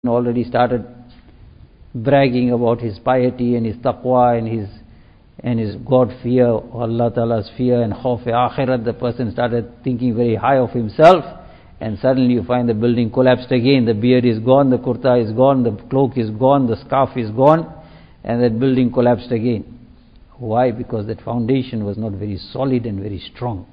already started bragging about his piety and his taqwa and his God fear, Allah Ta'ala's fear and khawf akhirat. The person started thinking very high of himself, and suddenly you find the building collapsed again. The beard is gone, the kurta is gone, the cloak is gone, the scarf is gone, and that building collapsed again. Why? Because that foundation was not very solid and very strong.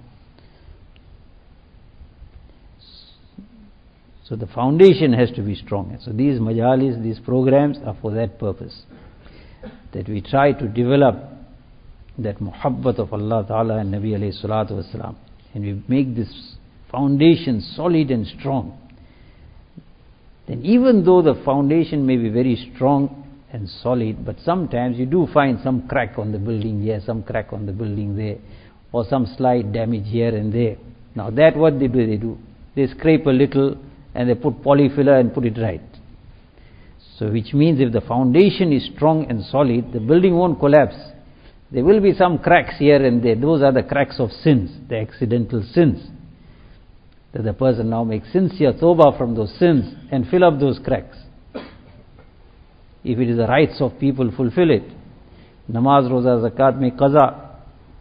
So the foundation has to be strong. So these majalis, these programs are for that purpose, that we try to develop that muhabbat of Allah Ta'ala and Nabi alayhi salatu wasalam, and we make this foundation solid and strong. Then even though the foundation may be very strong and solid, but sometimes you do find some crack on the building here, some crack on the building there, or some slight damage here and there. Now that what they do? They scrape a little and they put polyfiller and put it right. So which means if the foundation is strong and solid, the building won't collapse. There will be some cracks here and there. Those are the cracks of sins, the accidental sins. That the person now makes sincere tawbah from those sins and fill up those cracks. If it is the rights of people, fulfill it. Namaz, roza, zakat mein qaza.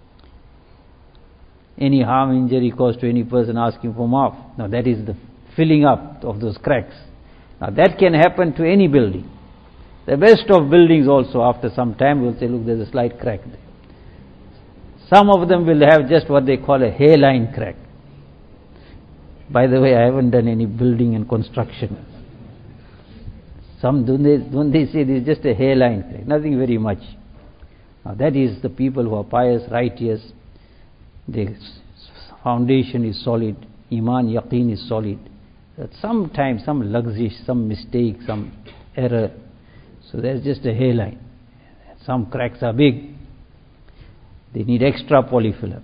Any harm, injury caused to any person, asking for maaf. Now that is the filling up of those cracks. Now that can happen to any building. The best of buildings also, after some time, will say, look, there's a slight crack there. Some of them will have just what they call a hairline crack. By the way, I haven't done any building and construction. Some don't they say this is just a hairline crack, nothing very much. Now that is the people who are pious, righteous, their foundation is solid, iman, yaqeen is solid. That sometimes some luxury, some mistake, some error, so there's just a hairline. Some cracks are big, they need extra polyfiller.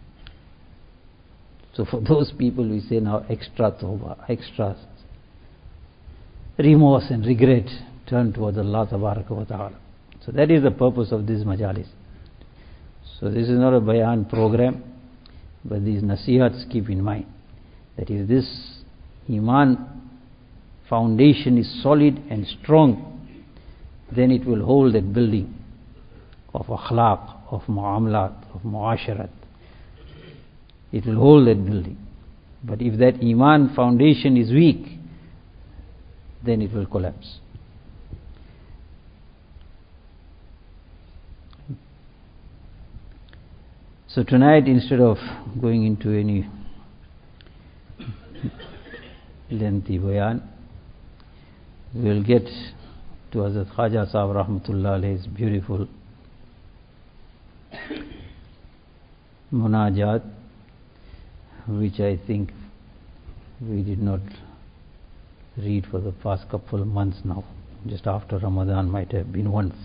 So for those people we say now extra tawbah, extra remorse and regret, turn towards Allah Tabaraka wa Ta'ala. So that is the purpose of this majalis. So this is not a bayan program, but these nasihats keep in mind that if this iman foundation is solid and strong, then it will hold that building of akhlaq, of muamalat, of muasharat. It will hold that building. But if that iman foundation is weak, then it will collapse. So tonight, instead of going into any lengthy bayan, we will get to Hazrat Khaja Sahib Rahmatullah Alayhi's beautiful munajat, which I think we did not read for the past couple of months now. Just after Ramadan might have been once.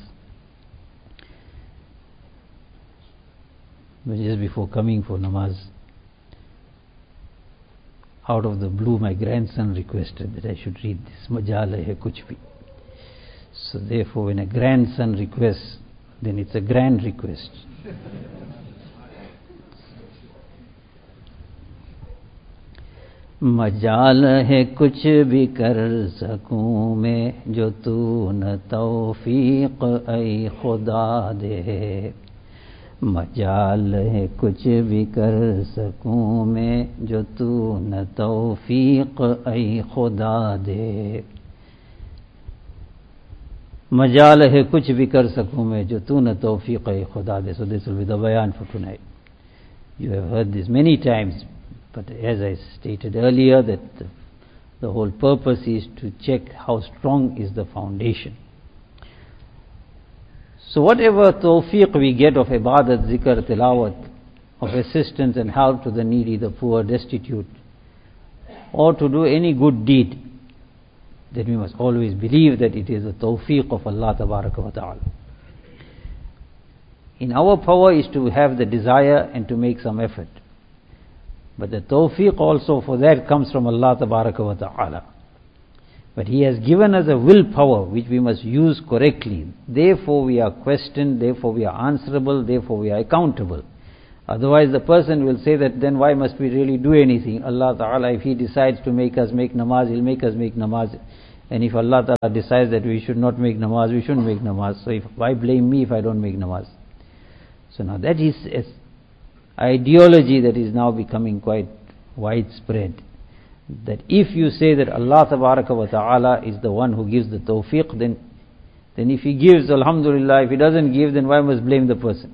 But just before coming for namaz, out of the blue my grandson requested that I should read this Majal Hai Kuch Bhi. So therefore when a grandson requests, then it's a grand request. मजाल है कुछ भी कर सकूं मैं जो तू न तौफीक ऐ खुदा दे मजाल है कुछ भी कर सकूं मैं जो तू न तौफीक ऐ खुदा दे मजाल है कुछ भी कर सकूं मैं जो तू न तौफीक ऐ खुदा दे. So this will be the bayan for tonight. You have heard this many times. But as I stated earlier, that the whole purpose is to check how strong is the foundation. So whatever tawfiq we get of ibadat, zikr, tilawat, of assistance and help to the needy, the poor, destitute, or to do any good deed, then we must always believe that it is a tawfiq of Allah Tabaraka wa Ta'ala. In our power is to have the desire and to make some effort. But the tawfiq also for that comes from Allah Tabaraka wa Ta'ala. But He has given us a willpower which we must use correctly. Therefore we are questioned, therefore we are answerable, therefore we are accountable. Otherwise the person will say that then why must we really do anything? Allah Ta'ala, if He decides to make us make namaz, He'll make us make namaz. And if Allah Ta'ala decides that we should not make namaz, we shouldn't make namaz. So why blame me if I don't make namaz? So now that is an ideology that is now becoming quite widespread. That if you say that Allah Tabaraka wa Ta'ala is the one who gives the tawfiq, then if He gives, alhamdulillah. If He doesn't give, then why must blame the person?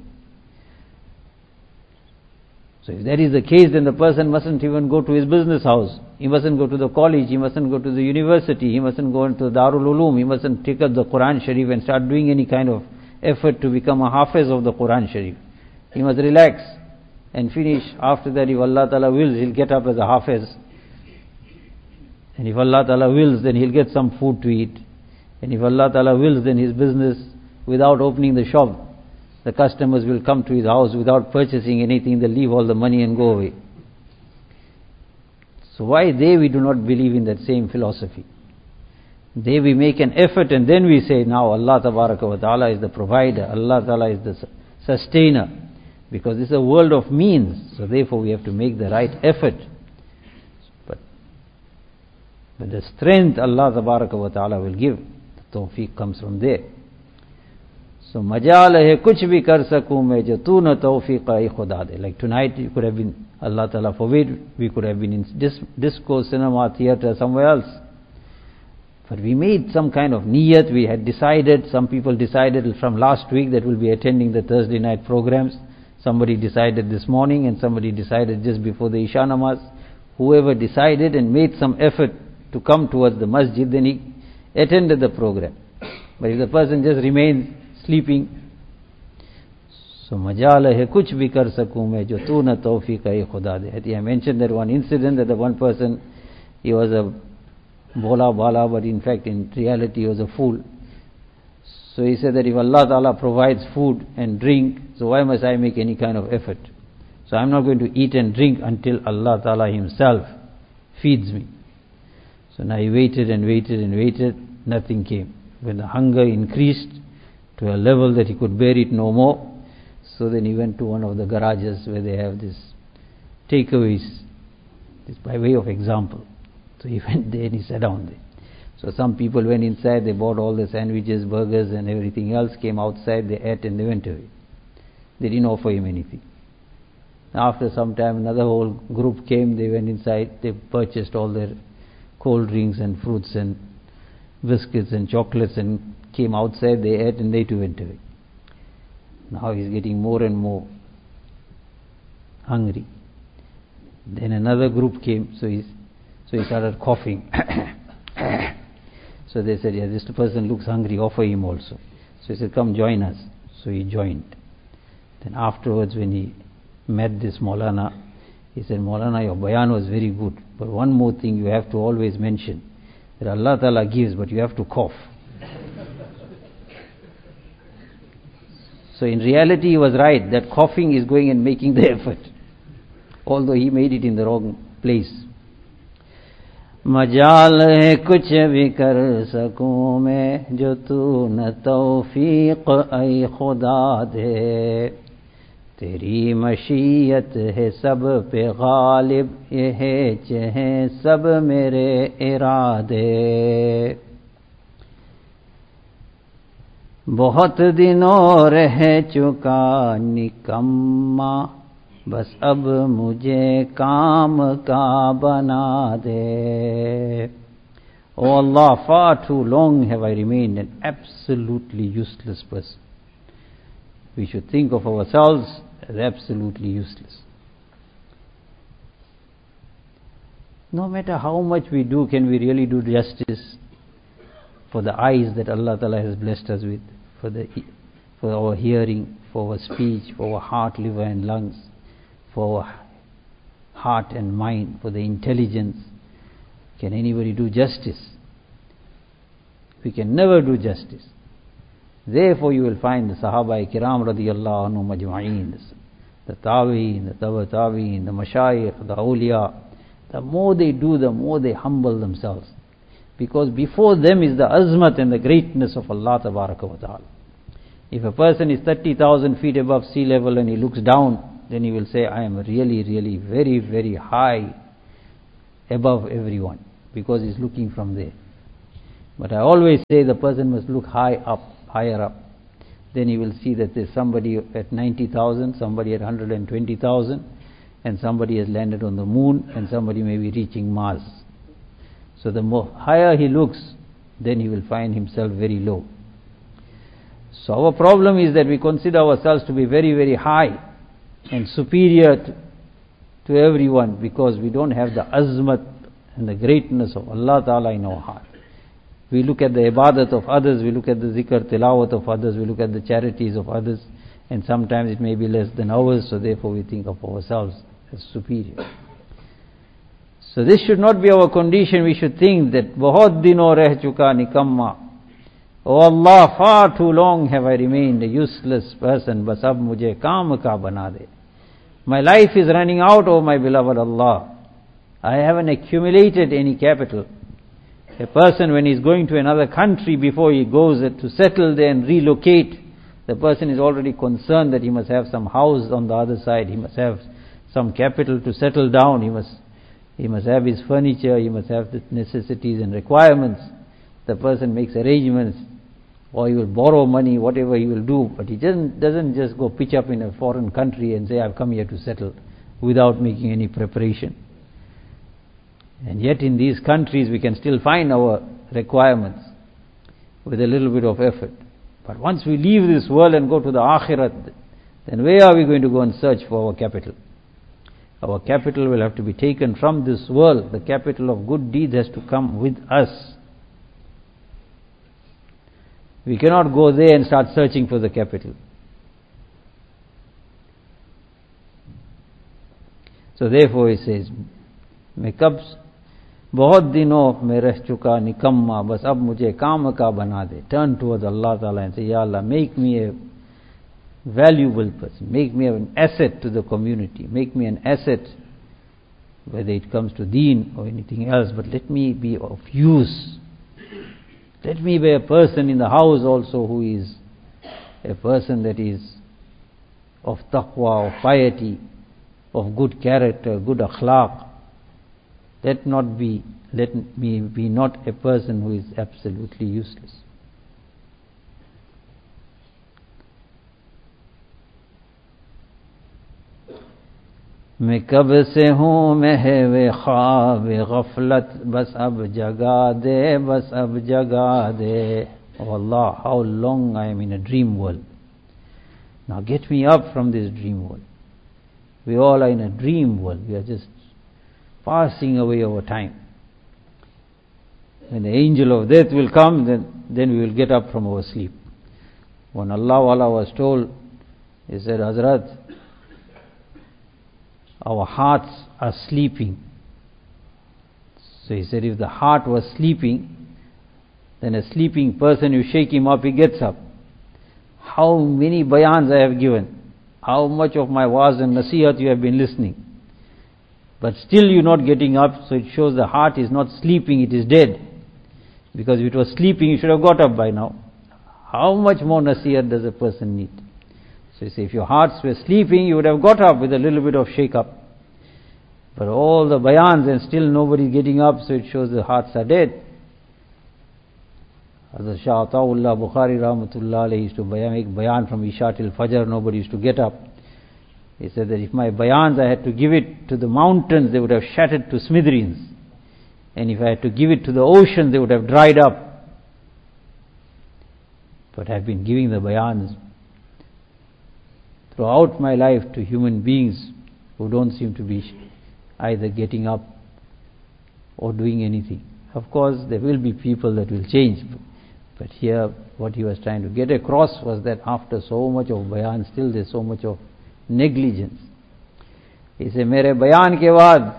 So if that is the case, then the person mustn't even go to his business house. He mustn't go to the college. He mustn't go to the university. He mustn't go into Darul Uloom. He mustn't take up the Quran Sharif and start doing any kind of effort to become a hafiz of the Quran Sharif. He must relax and finish. After that, if Allah Ta'ala wills, he'll get up as a hafiz. And if Allah Ta'ala wills, then he'll get some food to eat. And if Allah Ta'ala wills, then his business, without opening the shop, the customers will come to his house without purchasing anything. They'll leave all the money and go away. So why we do not believe in that same philosophy? We make an effort and then we say, now Allah Tabaraka wa Ta'ala is the provider, Allah Ta'ala is the sustainer. Because this is a world of means, so therefore we have to make the right effort. But the strength Allah Tabaraka wa Ta'ala will give, the tawfiq comes from there. So majal hai kuch bhi kar sakun main jo tu na tawfiq ai khuda de. Like tonight you could have been, Allah Ta'ala forbid, we could have been in disco, cinema, theatre, somewhere else. But we made some kind of niyat, we had decided, some people decided from last week that we'll be attending the Thursday night programs. Somebody decided this morning and somebody decided just before the Isha namaz. Whoever decided and made some effort to come towards the masjid, then he attended the program. But if the person just remains sleeping, so majal hai kuch bhi kar sakun main jo tu na tawfiq hai khuda de. I mentioned that one incident that the one person, he was a bola bala, but in fact in reality he was a fool. So he said that if Allah Ta'ala provides food and drink, so why must I make any kind of effort? So I'm not going to eat and drink until Allah Ta'ala Himself feeds me. So now he waited and waited and waited, nothing came. When the hunger increased to a level that he could bear it no more, so then he went to one of the garages where they have this takeaways, this by way of example. So he went there and he sat down there. So some people went inside, they bought all the sandwiches, burgers and everything else, came outside, they ate and they went away. They didn't offer him anything. After some time another whole group came, they went inside, they purchased all their cold drinks and fruits and biscuits and chocolates and came outside, they ate and they too went away. Now he's getting more and more hungry. Then another group came, so he started coughing. So they said, yeah, this person looks hungry, offer him also. So he said, come join us. So he joined. Then afterwards when he met this Maulana, he said, Maulana, your bayan was very good, but one more thing you have to always mention, that Allah Ta'ala gives, but you have to cough. So in reality he was right, that coughing is going and making the effort, although he made it in the wrong place. मजाल है कुछ भी कर सकूं मैं जो तू न तौफीक ऐ खुदा दे तेरी मशीयत है सब पे गालिब ये है चाहे सब मेरे इरादे बहुत दिनों रह चुका निकम्मा बस अब मुझे काम का बना दे. Oh Allah, far too long have I remained an absolutely useless person. We should think of ourselves as absolutely useless. No matter how much we do, can we really do justice for the eyes that Allah Ta'ala has blessed us with, for our hearing, for our speech, for our heart, liver and lungs, for our heart and mind, for the intelligence? Can anybody do justice? We can never do justice. Therefore you will find the Sahaba Kiram radiyallahu anhum ajma'een, the Tabi'in, the Taba Tabi'in, the Mashayikh, the Awliya, the more they do, the more they humble themselves. Because before them is the azmat and the greatness of Allah Tabaraka wa Ta'ala. If a person is 30,000 feet above sea level and he looks down, then he will say, I am really, really very, very high above everyone, because he's looking from there. But I always say the person must look higher up. Then he will see that there's somebody at 90,000, somebody at 120,000, and somebody has landed on the moon, and somebody may be reaching Mars. So the more higher he looks, then he will find himself very low. So our problem is that we consider ourselves to be very, very high and superior to everyone, because we don't have the azmat and the greatness of Allah Ta'ala in our heart. We look at the ibadat of others, we look at the zikr tilawat of others, we look at the charities of others, and sometimes it may be less than ours, so therefore we think of ourselves as superior. So this should not be our condition. We should think that bahut dino reh chuka nikamma, oh Allah, far too long have I remained a useless person, bas ab mujhe kaam ka bana de. My life is running out, oh my beloved Allah. I haven't accumulated any capital. A person, when he's going to another country, before he goes to settle there and relocate, the person is already concerned that he must have some house on the other side, he must have some capital to settle down, he must have his furniture, he must have the necessities and requirements. The person makes arrangements, or he will borrow money, whatever he will do, but he doesn't just go pitch up in a foreign country and say, I've come here to settle, without making any preparation. And yet in these countries we can still find our requirements with a little bit of effort. But once we leave this world and go to the akhirat, then where are we going to go and search for our capital? Our capital will have to be taken from this world. The capital of good deeds has to come with us. We cannot go there and start searching for the capital. So therefore he says, मैं कब बहुत दिनों में रह चुका निकम्मा, बस अब मुझे काम का बना दे. Turn towards Allah Ta'ala and say, Ya Allah, make me a valuable person, make me an asset to the community, make me an asset, whether it comes to deen or anything else, but let me be of use. Let me be a person in the house also who is a person that is of taqwa, of piety, of good character, good akhlaq. Let me be not a person who is absolutely useless. मैं कब से हूँ महवे ख्वाब गफलत, बस अब जगा दे, बस अब जगा दे. Oh Allah, how long I am in a dream world. Now get me up from this dream world. We all are in a dream world. We are just passing away our time. When the angel of death will come, then we will get up from our sleep. When Allah was told, he said, Hazrat, our hearts are sleeping. So he said, if the heart was sleeping, then a sleeping person, you shake him up, he gets up. How many bayans I have given, how much of my waz and nasihat you have been listening, but still you not getting up, so it shows the heart is not sleeping, it is dead. Because if it was sleeping, you should have got up by now. How much more nasihat does a person need? So you say, if your hearts were sleeping, you would have got up with a little bit of shake up. But all the bayans and still nobody getting up, so it shows the hearts are dead. Hazrat Shah Ataullah Bukhari Rahmatullah Alayhi used to make bayan from Isha till Fajr, nobody used to get up. He said that if my bayans I had to give it to the mountains, they would have shattered to smithereens. And if I had to give it to the ocean, they would have dried up. But I have been giving the bayans throughout my life to human beings who don't seem to be either getting up or doing anything. Of course, there will be people that will change. But here, what he was trying to get across was that after so much of bayan, still there's so much of negligence. He said, मेरे बयान के बाद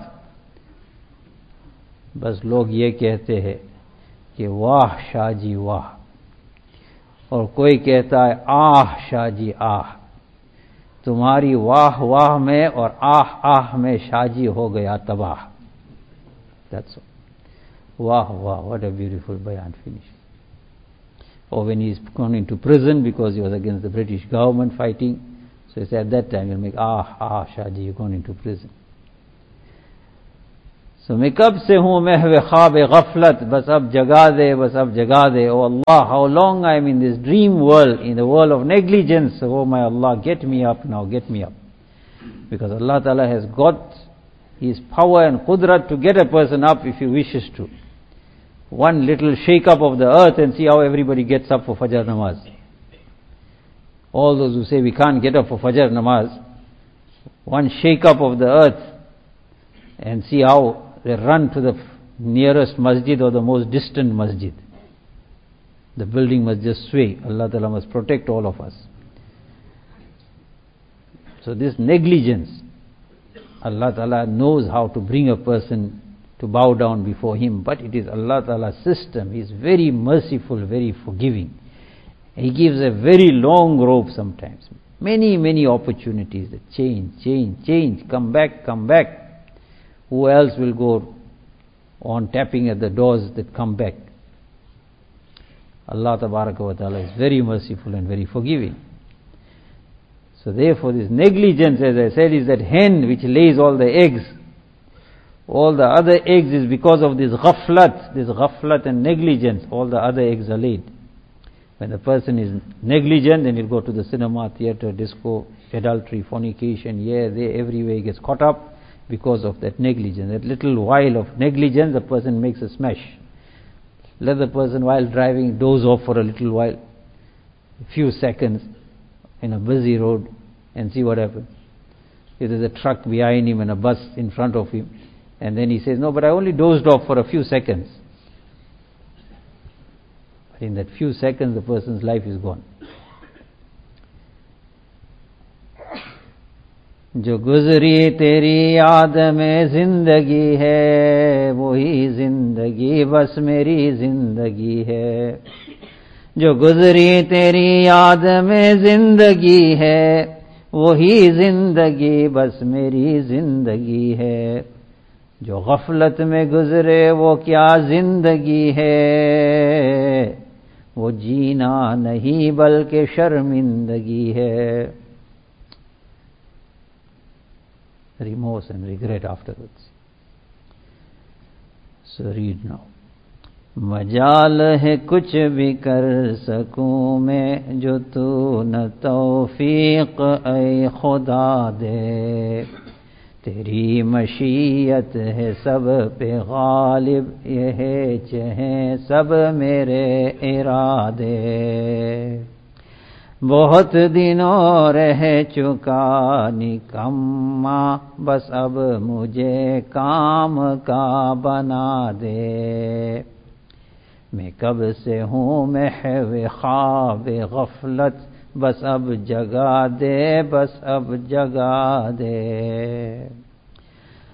बस लोग ये कहते हैं कि वाह शाहजी वाह, और कोई कहता है आह शाहजी आह. तुम्हारी वाह वाह में और आह आह में शाहजी हो गया तबाह. That's all. Wah wah, what a beautiful bayan finish. Or when he's gone into prison because he was against the British government fighting, so he said at that time he'll make ah Shahji, you've gone into prison. So मैं कब से हूँ महवे ख्वाब गफलत, बस अब जगा दे, बस अब जगा दे. Oh Allah, how long I am in this dream world, in the world of negligence. Oh my Allah, get me up now, get me up. Because Allah Ta'ala has got His power and qudrat to get a person up if He wishes to. One little shake up of the earth and see how everybody gets up for Fajr namaz. All those who say we can't get up for Fajr namaz, one shake up of the earth and see how they run to the nearest masjid or the most distant masjid. The building must just sway. Allah Ta'ala must protect all of us. So this negligence, Allah Ta'ala knows how to bring a person to bow down before Him, but it is Allah Ta'ala's system. He is very merciful, very forgiving. He gives a very long rope sometimes. Many opportunities that change, come back. Who else will go on tapping at the doors that come back? Allah Tabaraka wa Ta'ala is very merciful and very forgiving. So therefore this negligence, as I said, is that hen which lays all the eggs. All the other eggs is because of this ghaflat and negligence. All the other eggs are laid. When the person is negligent, then he'll go to the cinema, theatre, disco, adultery, fornication, here, there, everywhere he gets caught up because of that negligence. That little while of negligence, the person makes a smash. Let the person while driving doze off for a little while, a few seconds in a busy road, and see what happens. If there's a truck behind him and a bus in front of him, and then he says, no, but I only dozed off for a few seconds. But in that few seconds, the person's life is gone. जो गुजरी तेरी याद में जिंदगी है, वही जिंदगी बस मेरी जिंदगी है. जो गुजरी तेरी याद में जिंदगी है, वही जिंदगी बस मेरी जिंदगी है. जो गफलत में गुजरे वो क्या जिंदगी है, वो जीना नहीं बल्कि शर्मिंदगी है. Remorse and regret afterwards. So read now. मजाल है कुछ भी कर सकूं मैं, जो तू न तौफीक ऐ खुदा दे. तेरी मशीयत है सब पे गालिब, यह चाहे सब मेरे इरादे. बहुत दिनों रह चुका निकम्मा, बस अब मुझे काम का बना दे. मैं कब से हूँ महवे ख्वाब गफलत, बस अब जगा दे, बस अब जगा दे.